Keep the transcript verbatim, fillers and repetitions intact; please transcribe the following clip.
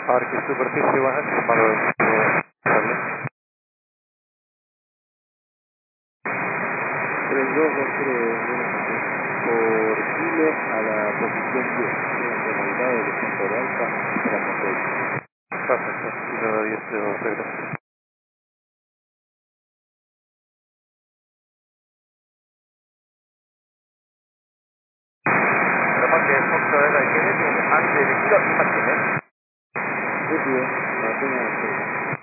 Arqui superficie baja, valor estable. tres dos dos tres, por kilo a la posición diez, remontado del centro de alfa para Montevideo. Perfecto, kilo diez de doce, gracias. La parte del fondo de la que antes de kilo, ¿qué más tiene? Recibe, mantenga